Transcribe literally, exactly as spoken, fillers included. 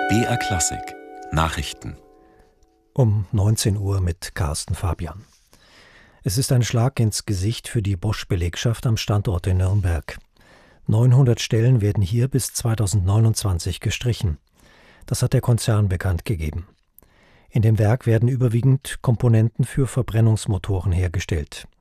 B R Klassik Nachrichten Um neunzehn Uhr mit Carsten Fabian. Es ist ein Schlag ins Gesicht für die Bosch-Belegschaft am Standort in Nürnberg. neunhundert Stellen werden hier bis zweitausendneunundzwanzig gestrichen. Das hat der Konzern bekannt gegeben. In dem Werk werden überwiegend Komponenten für Verbrennungsmotoren hergestellt.